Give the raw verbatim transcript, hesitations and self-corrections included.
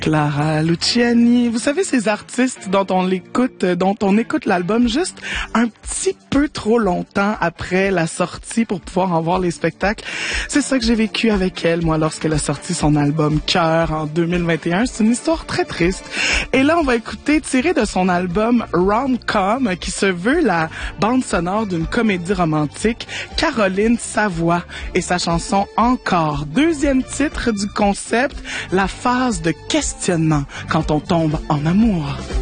Clara Luciani, vous savez ces artistes dont on l'écoute, dont on écoute l'album juste un petit peu trop longtemps après la sortie pour pouvoir en voir les spectacles. C'est ça que j'ai vécu avec elle, moi, lorsqu'elle a sorti son album Cœur en deux mille vingt et un. C'est une histoire très triste. Et là, on va écouter, tiré de son album Rom-Com, qui se veut la bande sonore d'une comédie romantique, Caroline Savoie et sa chanson Encore. Deuxième titre du concept, la phase de questionnement quand on tombe en amour.